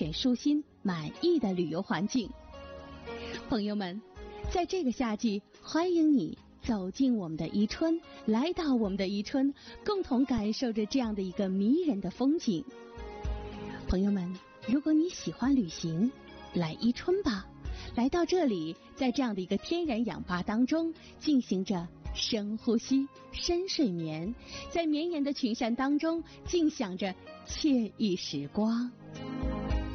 全舒心满意的旅游环境。朋友们，在这个夏季，欢迎你走进我们的宜春，来到我们的宜春，共同感受着这样的一个迷人的风景。朋友们，如果你喜欢旅行，来宜春吧，来到这里，在这样的一个天然氧吧当中，进行着深呼吸、深睡眠，在绵延的群山当中，尽享着惬意时光。